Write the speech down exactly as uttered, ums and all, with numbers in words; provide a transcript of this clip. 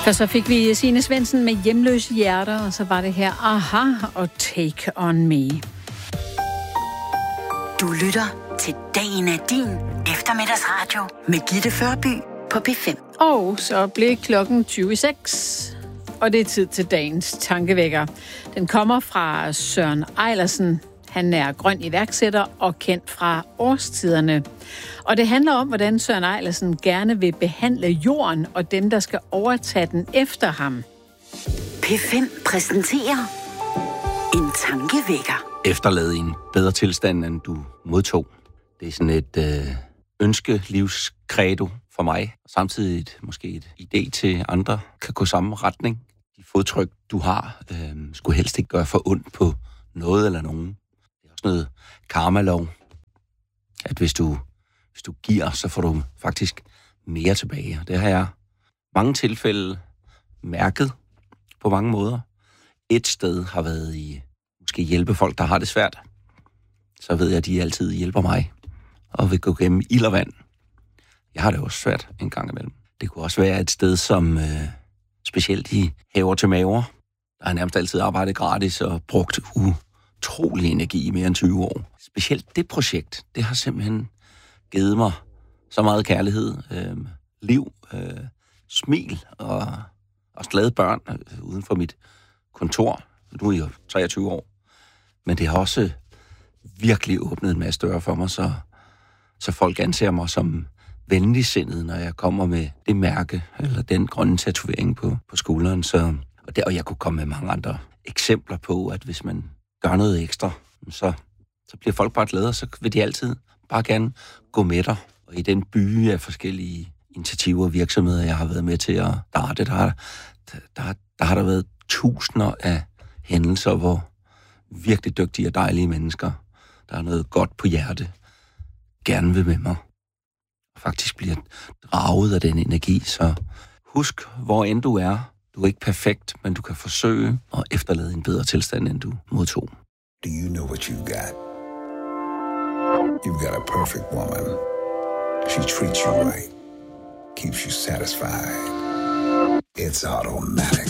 Først så fik vi Signe Svendsen med Hjemløse Hjerter, og så var det her Aha og Take On Me. Du lytter til Dagen er din eftermiddagsradio med Gitte Førby på P fem. Og så blev klokken tyve i seks, og det er tid til dagens tankevækker. Den kommer fra Søren Eilersen. Han er grøn iværksætter og kendt fra Årstiderne. Og det handler om, hvordan Søren Eilersen gerne vil behandle jorden og dem, der skal overtage den efter ham. P fem præsenterer en tankevækker. Efterlade i en bedre tilstand, end du modtog. Det er sådan et øh, ønskelivskredo for mig. Og samtidig et, måske et idé til andre kan gå samme retning. De fodtryk, du har, øh, skulle helst ikke gøre for ondt på noget eller nogen. Det er også noget karma-lov. At hvis du, hvis du giver, så får du faktisk mere tilbage. Det har jeg mange tilfælde mærket på mange måder. Et sted har været i måske hjælpe folk, der har det svært. Så ved jeg, at de altid hjælper mig og vil gå gennem ild og vand. Jeg har det også svært en gang imellem. Det kunne også være et sted, som øh, specielt i haver til maver, der har nærmest altid arbejdet gratis og brugt utrolig energi i mere end tyve år. Specielt det projekt, det har simpelthen givet mig så meget kærlighed, øh, liv, øh, smil og også glade børn øh, uden for mit kontor. Nu er jeg treogtyve år. Men det har også virkelig åbnet en masse døre for mig, så, så folk anser mig som venligsindet, når jeg kommer med det mærke, eller den grønne tatovering på, på skulderen. Så, og, der, og jeg kunne komme med mange andre eksempler på, at hvis man gør noget ekstra, så, så bliver folk bare glade, og så vil de altid bare gerne gå med dig. Og i den by af forskellige initiativer og virksomheder, jeg har været med til at starte, der har der, der, der, har der været tusinder af hændelser, hvor virkelig dygtige og dejlige mennesker, der har noget godt på hjerte, gerne vil med mig. Og faktisk bliver draget af den energi. Så husk, hvor end du er. Du er ikke perfekt, men du kan forsøge at efterlade en bedre tilstand, end du modtog. Do you know what you got? You've got a perfect woman. She treats you right. Keeps you satisfied. It's automatic.